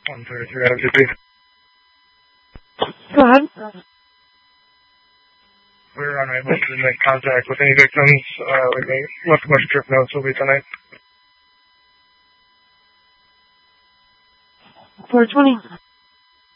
133 out of 2P. Go ahead. We're unable to make contact with any victims. We left a bunch of trip notes will be tonight. 420.